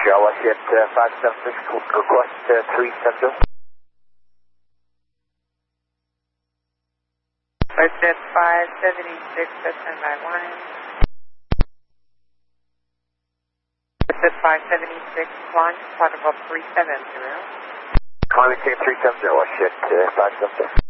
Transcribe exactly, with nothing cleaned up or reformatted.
Montreal, Westjet uh, five seven six, request uh, three seven zero. Westjet five seventy-six, stand by one. Westjet five seventy-six, launch, protocol three seven zero. Climbing team three seven zero, Westjet uh, five seven six.